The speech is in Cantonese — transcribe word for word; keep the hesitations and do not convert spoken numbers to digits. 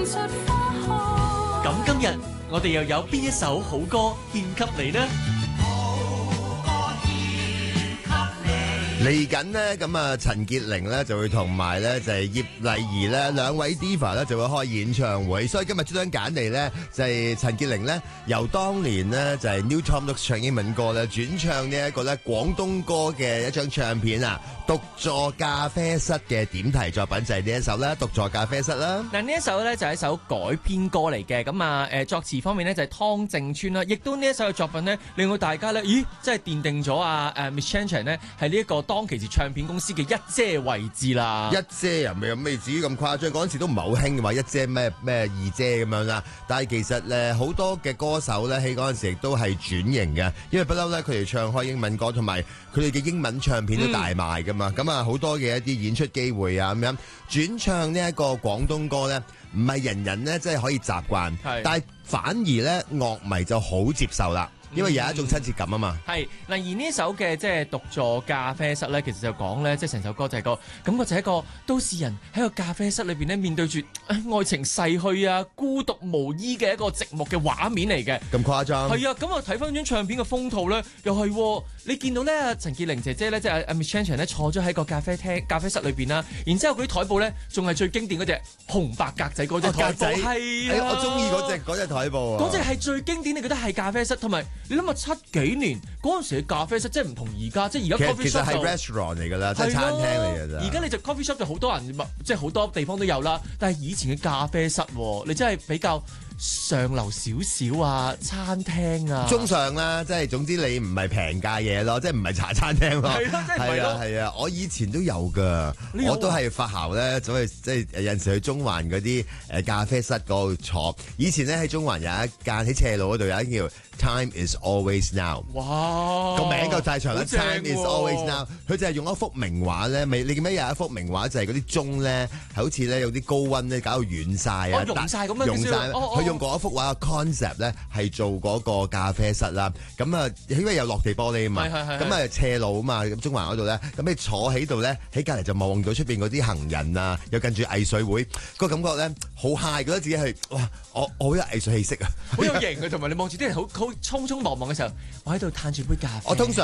咁今日我哋又有邊一首好歌獻給你呢？ 嚟緊呢，咁啊，陳潔靈咧就會同埋咧就係葉麗儀咧兩位 diva 咧就會開演唱會，所以今日專登揀嚟咧就係陳潔靈咧由當年呢就係 New Tom Nook 唱英文歌咧轉唱呢一個咧廣東歌嘅一張唱片啊，獨坐咖啡室嘅點題作品就係呢一首啦，獨坐咖啡室啦。 嗱，呢一首咧就係一首改編歌嚟嘅，咁啊誒作詞方面咧就係湯正川啦，亦都呢一首嘅作品咧令到大家咧，咦，即係奠定咗啊誒 Miss Chan Chan 咧係呢一個當其時唱片公司嘅一姐位置啦。 一姐又未未至於咁誇張，嗰陣時都唔係好興嘅話一姐咩咩二姐咁樣啦。但係其實誒好多嘅歌手咧喺嗰陣時亦都係轉型嘅，因為不嬲咧佢哋唱開英文歌，同埋佢哋嘅英文唱片都大賣噶嘛。咁啊好多嘅一啲演出機會啊咁樣轉唱呢一個廣東歌咧，唔係人人咧即係可以習慣，但係反而咧樂迷就好接受啦。因為有一種親切感啊嘛， 係嗱，而呢首嘅即係獨坐咖啡室咧，其實就講咧，即係成首歌就係個感覺就係一個都市人喺個咖啡室裏邊咧，面對住愛情逝去啊、孤獨無依嘅一個寂寞嘅畫面嚟嘅。 咁誇張？ 係啊，咁啊睇翻張唱片嘅封套咧，又係你見到咧，陳潔靈姐姐咧，即係阿 Miss Chan Chan 咧，坐咗喺個咖啡廳、咖啡室裏邊啦，然之後嗰啲台布咧，仲係最經典嗰隻紅白格仔嗰隻台布，係我中意嗰隻嗰隻台布啊！ 嗰隻係最經典，你覺得係咖啡室，同埋你諗下七幾年嗰陣時嘅咖啡室，即係唔同而家，即係而家 coffee shop 其實係 restaurant 嚟㗎啦，即係餐廳嚟㗎咋。 而家你就 coffee shop 就好多人，即係好多地方都有啦。但係以前嘅咖啡室，你真係比較上流少少啊，餐廳啊， 中上啦，即係總之你唔係平價嘢咯，即係唔係茶餐廳咯。 係咯，即係唔係咯。 係啊，我以前都有㗎，我都係發姣咧，走去即係有陣時去中環嗰啲誒咖啡室嗰度坐。以前咧喺中環有一間喺斜路嗰度有一間叫 Time is always now。 哇！ 個名夠太長啦 ，Time is always now。佢就係用一幅名畫咧，咪你記唔記得有一幅名畫就係嗰啲鐘咧，係好似咧有啲高溫咧搞到軟晒啊， 溶晒咁樣， 溶晒。佢用嗰一幅畫嘅 concept 咧係做嗰個咖啡室啦。咁啊，因為有落地玻璃啊嘛，咁啊斜路啊嘛，咁中環嗰度咧，咁你坐喺度咧，喺隔離就望到出邊嗰啲行人啊，又跟住藝術會，個感覺咧好 high，覺得自己係哇，我我好有藝術氣息啊， 好有型嘅，同埋你望住啲人好好匆匆忙忙嘅時候，我喺度嘆住杯咖啡。 我通常